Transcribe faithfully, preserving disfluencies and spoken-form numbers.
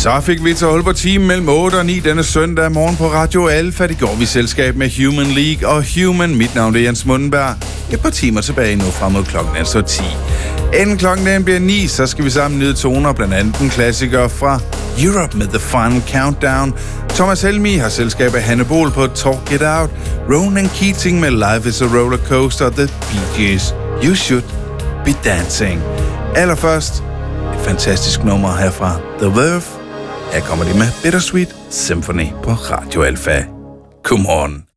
Så fik vi til hul på timen mellem otte og ni denne søndag morgen på Radio Alfa. Det går vi i selskab med Human League og Human. Mit navn er Jens Mundenberg. Et par timer tilbage nu frem mod klokken er så ti. Inden klokken den bliver ni, så skal vi sammen nyde toner, blandt andet en klassiker fra Europe med The Final Countdown. Thomas Helmig har selskab af Hanne Bol på Talk It Out. Ronan Keating med Life is a Roller Coaster. The Bee Gees, You Should Be Dancing. Allerførst et fantastisk nummer her fra The Verve. Her kommer de med Bittersweet Symphony på Radio Alfa. Godmorgen.